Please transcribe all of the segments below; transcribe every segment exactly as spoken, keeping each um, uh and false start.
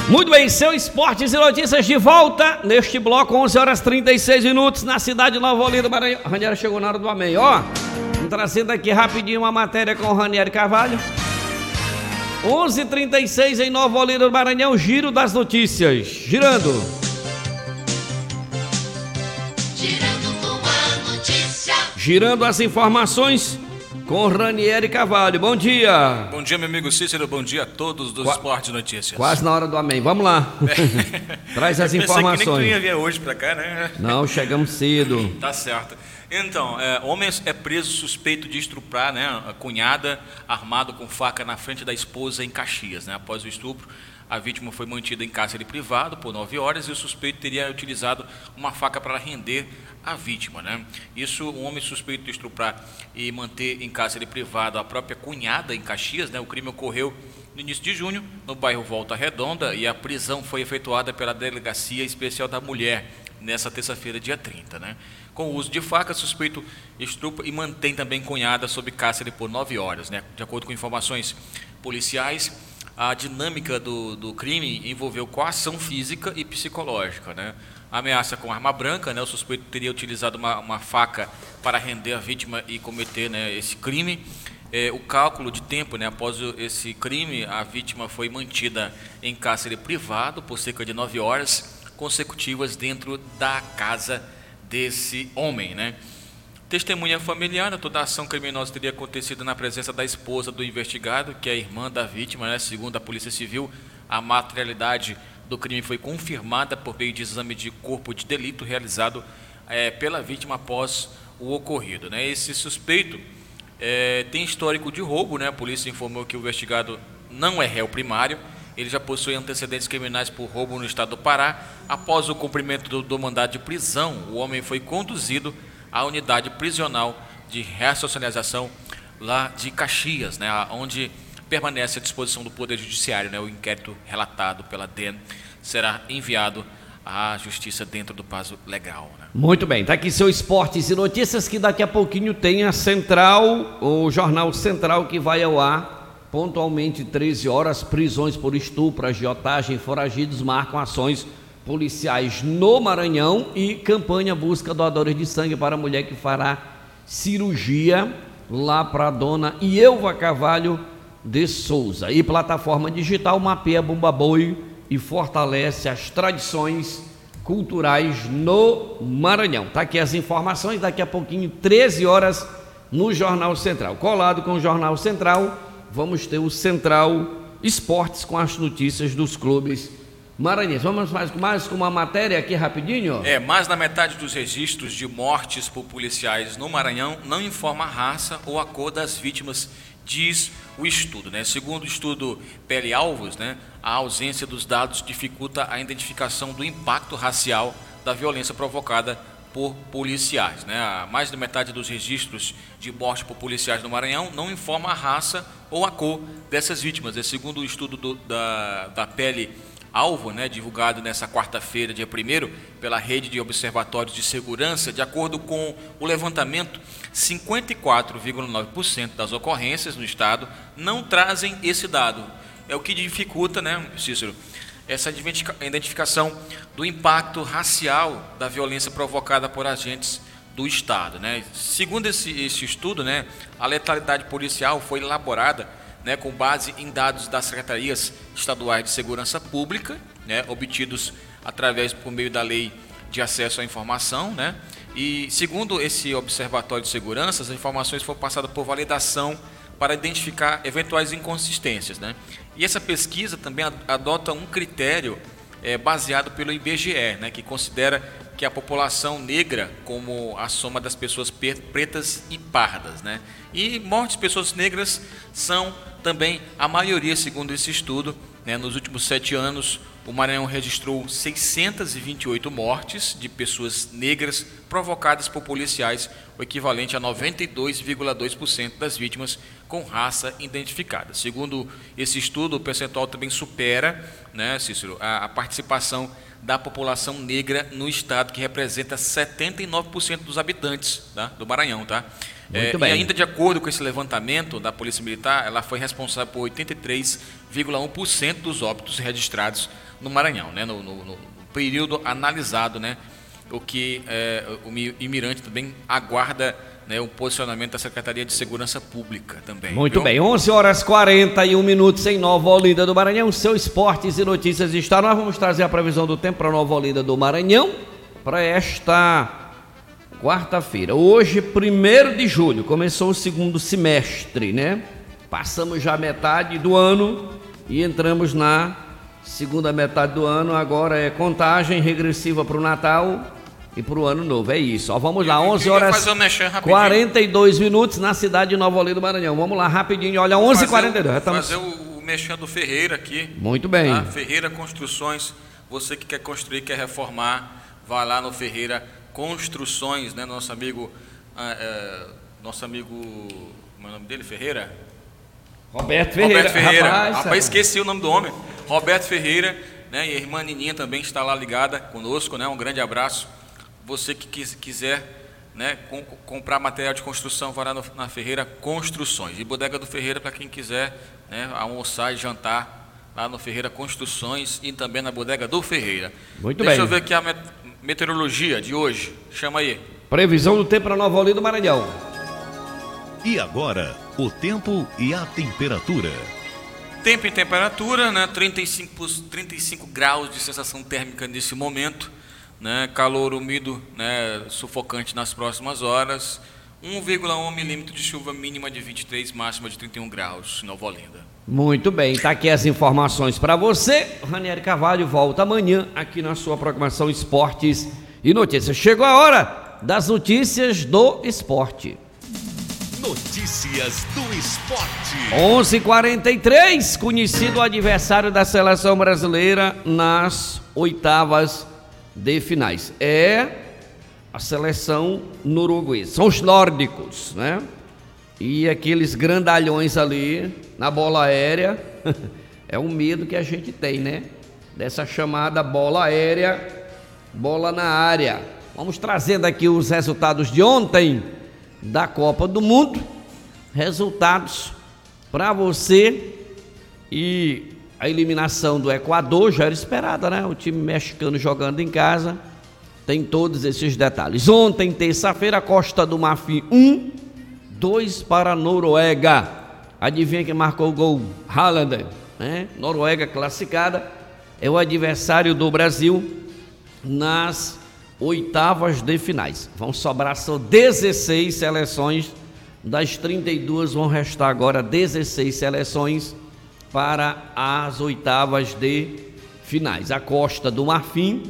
Muito bem, seu Esportes e Notícias de volta neste bloco, onze horas e trinta e seis minutos, na cidade de Nova Olinda, Maranhão. Ranieri chegou na hora do amém, ó. Vamos trazendo aqui rapidinho uma matéria com o Ranieri Carvalho. onze e trinta e seis em Nova Olinda do Maranhão, giro das notícias. Girando. Girando com a notícia. Girando as informações com Ranieri Carvalho. Bom dia. Bom dia, meu amigo Cícero. Bom dia a todos dos Qua... Esportes Notícias. Quase na hora do amém. Vamos lá. É. Traz as informações. Que nem tu ia vir hoje pra cá, né? Não, chegamos cedo. Tá certo. Então, é, homem é preso suspeito de estuprar, né, a cunhada, armado com faca na frente da esposa em Caxias, né? Após o estupro, a vítima foi mantida em cárcere privado por nove horas e o suspeito teria utilizado uma faca para render a vítima, né? Isso, um homem suspeito de estuprar e manter em cárcere privado a própria cunhada em Caxias, né? O crime ocorreu no início de junho, no bairro Volta Redonda, e a prisão foi efetuada pela Delegacia Especial da Mulher nessa terça-feira, dia trinta, né? Com o uso de faca, suspeito estupra e mantém também cunhada sob cárcere por nove horas, né? De acordo com informações policiais, a dinâmica do, do crime envolveu coação física e psicológica, né? Ameaça com arma branca, né? O suspeito teria utilizado uma, uma faca para render a vítima e cometer, né, esse crime. É, o cálculo de tempo, né? Após esse crime, a vítima foi mantida em cárcere privado por cerca de nove horas consecutivas dentro da casa desse homem, né? Testemunha familiar, toda a ação criminosa teria acontecido na presença da esposa do investigado, que é a irmã da vítima, né? Segundo a Polícia Civil, a materialidade do crime foi confirmada por meio de exame de corpo de delito realizado é, pela vítima após o ocorrido, né? Esse suspeito é, tem histórico de roubo, né? A polícia informou que o investigado não é réu primário. Ele já possui antecedentes criminais por roubo no estado do Pará. Após o cumprimento do, do mandado de prisão, o homem foi conduzido à unidade prisional de ressocialização lá de Caxias, né, onde permanece à disposição do Poder Judiciário, né? O inquérito relatado pela D E N será enviado à Justiça dentro do prazo legal, né? Muito bem, tá aqui seu Esportes e Notícias, que daqui a pouquinho tem a Central, o Jornal Central, que vai ao ar pontualmente treze horas. Prisões por estupro, agiotagem, foragidos marcam ações policiais no Maranhão e campanha busca doadores de sangue para a mulher que fará cirurgia lá para a dona Ielva Carvalho de Souza. E plataforma digital mapeia Bumba Boi e fortalece as tradições culturais no Maranhão. Tá aqui as informações, daqui a pouquinho, treze horas, no Jornal Central. Colado com o Jornal Central, vamos ter o Central Esportes com as notícias dos clubes maranhenses. Vamos mais, mais com uma matéria aqui rapidinho? É, mais da metade dos registros de mortes por policiais no Maranhão não informa a raça ou a cor das vítimas, diz o estudo, né? Segundo o estudo Pele-Alvos, né, a ausência dos dados dificulta a identificação do impacto racial da violência provocada por policiais, né? Mais da metade dos registros de morte por policiais no Maranhão não informa a raça ou a cor dessas vítimas. É segundo o estudo do, da, da Pele Alvo, né, divulgado nessa quarta-feira, dia primeiro, pela Rede de Observatórios de Segurança. De acordo com o levantamento, cinquenta e quatro vírgula nove por cento das ocorrências no estado não trazem esse dado. É o que dificulta, né, Cícero, essa identificação do impacto racial da violência provocada por agentes do estado, né? Segundo esse, esse estudo, né, a letalidade policial foi elaborada, né, com base em dados das secretarias estaduais de segurança pública, né, obtidos através por meio da lei de acesso à informação, né? E segundo esse observatório de segurança, as informações foram passadas por validação para identificar eventuais inconsistências, né? E essa pesquisa também adota um critério é, baseado pelo I B G E, né, que considera que a população negra como a soma das pessoas pretas e pardas, né? E mortes de pessoas negras são também a maioria, segundo esse estudo, né? Nos últimos sete anos, o Maranhão registrou seiscentas e vinte e oito mortes de pessoas negras provocadas por policiais, o equivalente a noventa e dois vírgula dois por cento das vítimas com raça identificada. Segundo esse estudo, o percentual também supera, né, Cícero, a, a participação da população negra no estado, que representa setenta e nove por cento dos habitantes, tá, do Maranhão, tá? É, bem. E ainda de acordo com esse levantamento da Polícia Militar, ela foi responsável por oitenta e três vírgula um por cento dos óbitos registrados no Maranhão, né? no, no, no período analisado, né? O que é, o Imirante também aguarda, né, o posicionamento da Secretaria de Segurança Pública também. Muito viu? bem, onze horas e quarenta e um minutos em Nova Olinda do Maranhão. Seu Esportes e Notícias está. Nós vamos trazer a previsão do tempo para Nova Olinda do Maranhão para esta quarta-feira. Hoje, primeiro de julho, começou o segundo semestre, né? Passamos já a metade do ano e entramos na segunda metade do ano. Agora é contagem regressiva para o Natal e para o ano novo, é isso. Ó, vamos lá, onze horas e quarenta e dois minutos na cidade de Nova Olinda do Maranhão. Vamos lá, rapidinho, olha, onze e quarenta e dois. Estamos... Fazer o, o mexão do Ferreira aqui. Muito bem. Tá? Ferreira Construções, você que quer construir, quer reformar, vá lá no Ferreira Construções, né? Nosso amigo, é, é, nosso amigo, como é o nome dele, Ferreira? Roberto Ferreira. Roberto Ferreira. Rapaz, Rapaz, esqueci o nome do homem. Roberto Ferreira, né? E a irmã Nininha também está lá ligada conosco, né? Um grande abraço. Você que quis, quiser, né, com, comprar material de construção, vai lá no, na Ferreira Construções. E Bodega do Ferreira para quem quiser, né, almoçar e jantar lá no Ferreira Construções e também na Bodega do Ferreira. Muito Deixa bem. eu ver aqui a met meteorologia de hoje. Chama aí. Previsão do tempo para Nova Olinda do Maranhão. E agora, o tempo e a temperatura. Tempo e temperatura, né, trinta e cinco, trinta e cinco graus de sensação térmica nesse momento. Né, calor úmido, né, sufocante nas próximas horas, um vírgula um milímetro de chuva mínima de vinte e três, máxima de trinta e um graus, Nova Olinda. Muito bem, está aqui as informações para você. Ranieri Carvalho volta amanhã aqui na sua programação Esportes e Notícias. Chegou a hora das notícias do esporte. Notícias do esporte. onze e quarenta e três, conhecido o adversário da seleção brasileira nas oitavas de finais. É a seleção norueguesa, são os nórdicos, né? E aqueles grandalhões ali na bola aérea, é um medo que a gente tem, né? Dessa chamada bola aérea, bola na área. Vamos trazendo aqui os resultados de ontem da Copa do Mundo, resultados para você. E a eliminação do Equador já era esperada, né? O time mexicano jogando em casa, tem todos esses detalhes. Ontem, terça-feira, Costa do Marfim um, dois para a Noruega. Adivinha quem marcou o gol? Haaland, né? Noruega classificada, é o adversário do Brasil nas oitavas de finais. Vão sobrar só dezesseis seleções, das trinta e duas vão restar agora dezesseis seleções para as oitavas de finais. A Costa do Marfim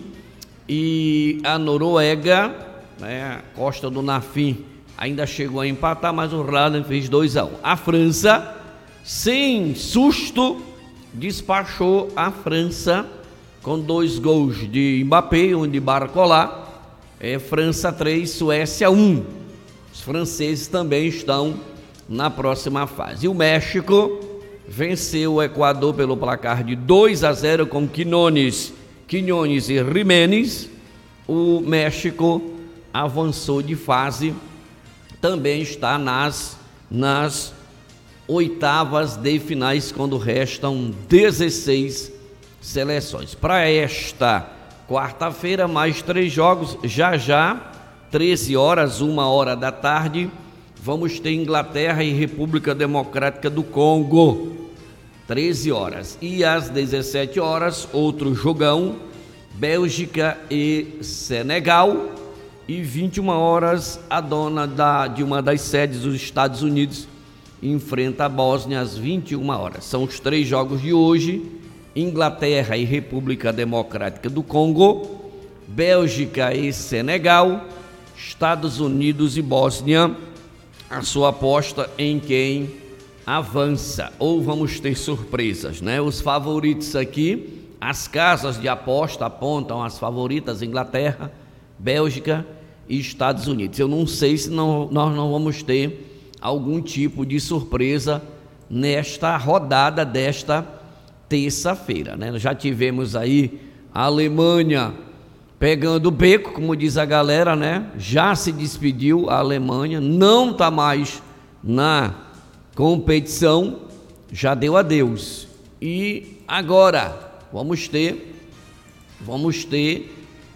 e a Noruega, né? A Costa do Marfim ainda chegou a empatar, mas o Haaland fez dois a um. A França, sem susto, despachou a França com dois gols de Mbappé e um de Barcola. É França três, Suécia um. Os franceses também estão na próxima fase. E o México venceu o Equador pelo placar de dois a zero com Quinones, Quinones e Jiménez. O México avançou de fase, também está nas, nas oitavas de finais, quando restam dezesseis seleções. Para esta quarta-feira, mais três jogos, já já, treze horas, uma hora da tarde, vamos ter Inglaterra e República Democrática do Congo, treze horas. E às dezessete horas, outro jogão, Bélgica e Senegal. E vinte e uma horas, a dona da, de uma das sedes dos Estados Unidos enfrenta a Bósnia às vinte e uma horas. São os três jogos de hoje: Inglaterra e República Democrática do Congo, Bélgica e Senegal, Estados Unidos e Bósnia. A sua aposta em quem avança, ou vamos ter surpresas, né? Os favoritos aqui, as casas de aposta apontam as favoritas: Inglaterra, Bélgica e Estados Unidos. Eu não sei se não, nós não vamos ter algum tipo de surpresa nesta rodada desta terça-feira, né? Já tivemos aí a Alemanha pegando o beco, como diz a galera, né? Já se despediu a Alemanha, não está mais na competição, já deu adeus. E agora vamos ter, vamos ter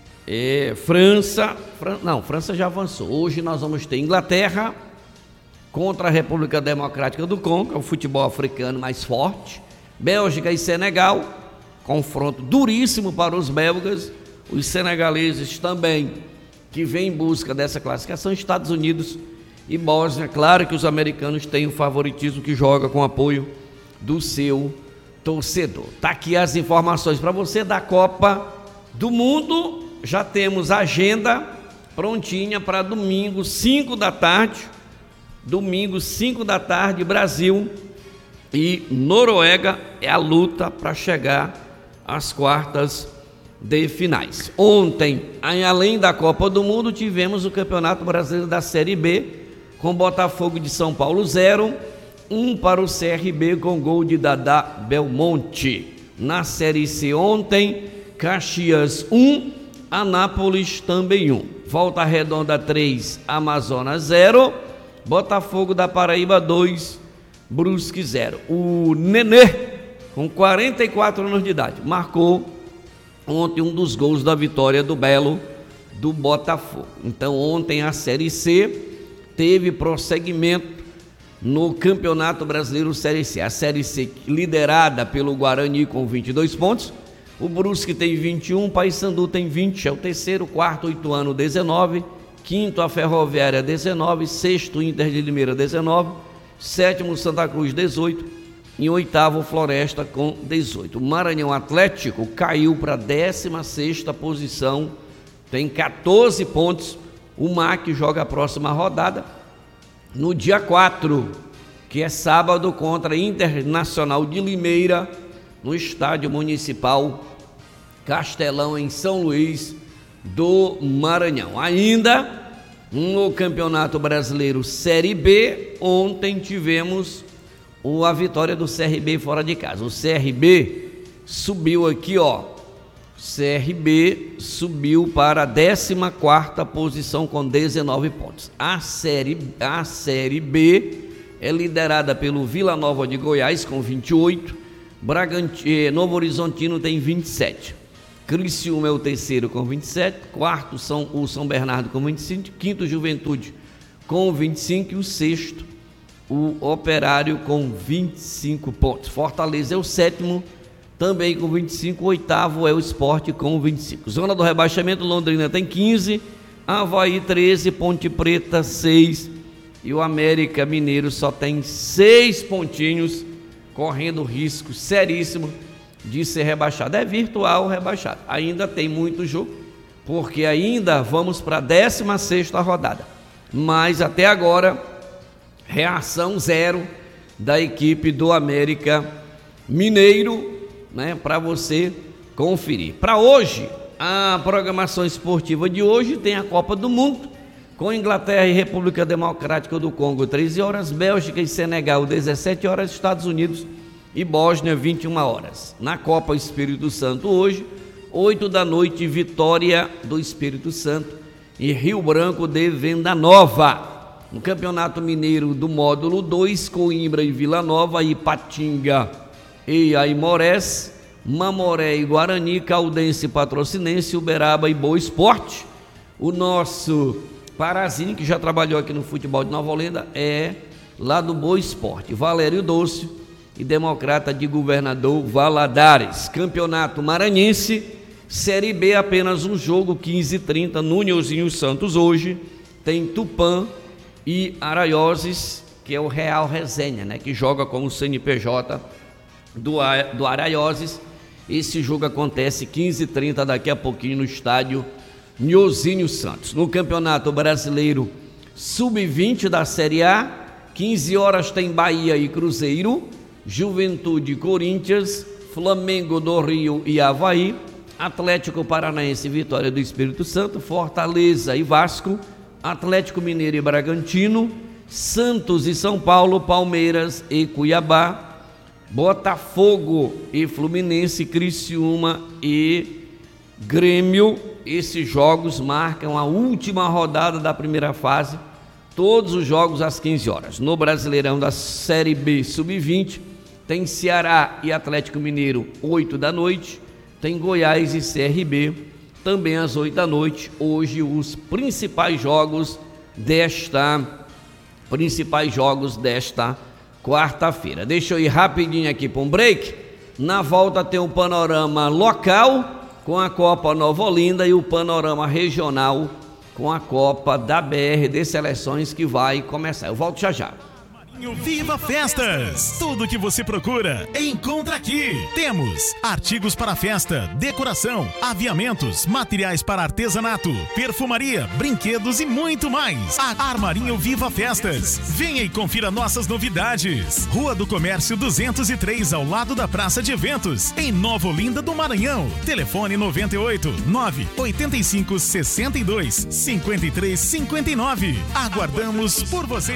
é, França, Fran, não, França já avançou. Hoje nós vamos ter Inglaterra contra a República Democrática do Congo, é o futebol africano mais forte. Bélgica e Senegal, confronto duríssimo para os belgas. Os senegaleses também, que vêm em busca dessa classificação. Estados Unidos e Bósnia. Claro que os americanos têm o favoritismo, que joga com apoio do seu torcedor. Tá aqui as informações para você da Copa do Mundo. Já temos a agenda prontinha para domingo, cinco da tarde. Domingo, cinco da tarde, Brasil e Noruega. É a luta para chegar às quartas de finais. Ontem, além da Copa do Mundo, tivemos o Campeonato Brasileiro da Série B, com Botafogo de São Paulo zero, um para o C R B com gol de Dadá Belmonte. Na Série C ontem, Caxias um, Anápolis também um. Volta Redonda três, Amazonas zero, Botafogo da Paraíba dois, Brusque zero. O Nenê, com quarenta e quatro anos de idade, marcou ontem um dos gols da vitória do Belo do Botafogo. Então ontem a Série C teve prosseguimento no Campeonato Brasileiro Série C. A Série C liderada pelo Guarani com vinte e dois pontos, o Brusque tem vinte e um, Paysandu tem vinte, é o terceiro, quarto, Ituano dezenove, quinto a Ferroviária dezenove, sexto Inter de Limeira dezenove, sétimo Santa Cruz dezoito, em oitavo Floresta com dezoito. O Maranhão Atlético caiu para a décima sexta posição, tem quatorze pontos. O M A C joga a próxima rodada no dia quatro, que é sábado, contra a Internacional de Limeira, no Estádio Municipal Castelão, em São Luís do Maranhão. Ainda no Campeonato Brasileiro Série B, ontem tivemos a vitória do C R B fora de casa. O C R B subiu aqui, ó. C R B subiu para a décima quarta posição com dezenove pontos. A série, a série B é liderada pelo Vila Nova de Goiás com vinte e oito, Bragantino, Novo Horizontino tem vinte e sete, Criciúma é o terceiro com vinte e sete, quarto São, o São Bernardo com vinte e cinco, quinto Juventude com vinte e cinco e o sexto o Operário com vinte e cinco pontos. Fortaleza é o sétimo, também com vinte e cinco, o oitavo é o Sport com vinte e cinco. Zona do rebaixamento, Londrina tem quinze, Avaí treze, Ponte Preta seis e o América Mineiro só tem seis pontinhos, correndo risco seríssimo de ser rebaixado. É virtual rebaixado. Ainda tem muito jogo, porque ainda vamos para a décima sexta rodada. Mas até agora, reação zero da equipe do América Mineiro, né, para você conferir. Para hoje, a programação esportiva de hoje tem a Copa do Mundo, com Inglaterra e República Democrática do Congo, treze horas, Bélgica e Senegal, dezessete horas, Estados Unidos e Bósnia, vinte e uma horas. Na Copa Espírito Santo hoje, oito da noite, Vitória do Espírito Santo e Rio Branco de Venda Nova. No Campeonato Mineiro do Módulo dois, Coimbra e Vila Nova, Ipatinga e Aimorés, Mamoré e Guarani, Caldense e Patrocinense, Uberaba e Boa Esporte. O nosso Parazinho, que já trabalhou aqui no futebol de Nova Olinda, é lá do Boa Esporte. Valério Doce e Democrata de Governador Valadares. Campeonato Maranhense, Série B, apenas um jogo, quinze e trinta, no Nilzinho Santos hoje, tem Tupã e Araioses, que é o Real Resenha, né, que joga com o C N P J do, do Araioses. Esse jogo acontece quinze e trinta daqui a pouquinho no estádio Nilzinho Santos. No Campeonato Brasileiro sub vinte da Série A, quinze horas tem Bahia e Cruzeiro, Juventude e Corinthians, Flamengo do Rio e Avaí, Atlético Paranaense e Vitória do Espírito Santo, Fortaleza e Vasco, Atlético Mineiro e Bragantino, Santos e São Paulo, Palmeiras e Cuiabá, Botafogo e Fluminense, Criciúma e Grêmio, esses jogos marcam a última rodada da primeira fase, todos os jogos às quinze horas. No Brasileirão da Série B sub vinte, tem Ceará e Atlético Mineiro, oito da noite, tem Goiás e C R B, também às oito da noite. Hoje os principais jogos desta, principais jogos desta quarta-feira. Deixa eu ir rapidinho aqui para um break. Na volta tem um panorama local com a Copa Nova Olinda e o panorama regional com a Copa da B R de Seleções que vai começar. Eu volto já já. Viva Festas! Tudo que você procura, encontra aqui. Temos artigos para festa, decoração, aviamentos, materiais para artesanato, perfumaria, brinquedos e muito mais. A Armarinho Viva Festas. Venha e confira nossas novidades. Rua do Comércio duzentos e três, ao lado da Praça de Eventos, em Nova Olinda do Maranhão. Telefone noventa e oito, nove oitenta e cinco, sessenta e dois, cinquenta e três, cinquenta e nove. Aguardamos por você.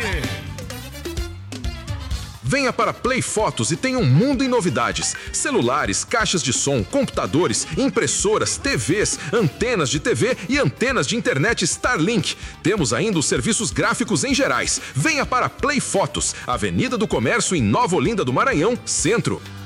Venha para Play Fotos e tenha um mundo em novidades. Celulares, caixas de som, computadores, impressoras, T Vs, antenas de T V e antenas de internet Starlink. Temos ainda os serviços gráficos em gerais. Venha para Play Fotos, Avenida do Comércio em Nova Olinda do Maranhão, Centro.